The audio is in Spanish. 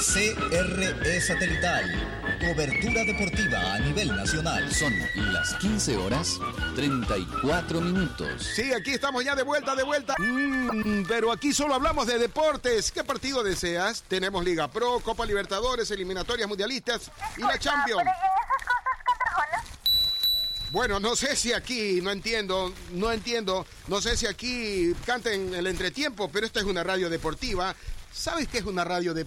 CRE Satelital. Cobertura deportiva a nivel nacional. Son las 15:34. Sí, aquí estamos ya de vuelta. Pero aquí solo hablamos de deportes. ¿Qué partido deseas? Tenemos Liga Pro, Copa Libertadores, eliminatorias mundialistas y la Champions. ¿Pero y esas cosas cantan Arjona? Bueno, no sé si aquí, no entiendo, no sé si aquí canten el entretiempo, pero esta es una radio deportiva. ¿Sabes qué es una radio deportiva?